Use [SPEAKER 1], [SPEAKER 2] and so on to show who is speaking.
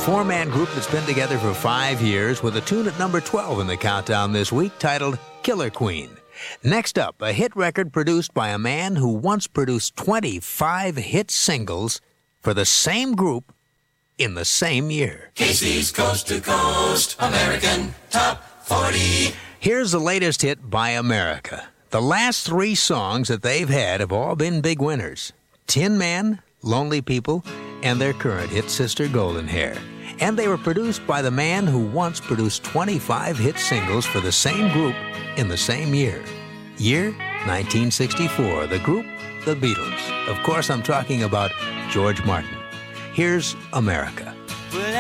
[SPEAKER 1] four-man group that's been together for 5 years with a tune at number 12 in the countdown this week titled Killer Queen. Next up, a hit record produced by a man who once produced 25 hit singles for the same group in the same year.
[SPEAKER 2] Casey's Coast to Coast American Top 40.
[SPEAKER 1] Here's the latest hit by America. The last 3 songs that they've had have all been big winners. Tin Man, Lonely People, and their current hit, Sister Golden Hair. And they were produced by the man who once produced 25 hit singles for the same group in the same year. Year 1964. The group, the Beatles. Of course, I'm talking about George Martin. Here's America.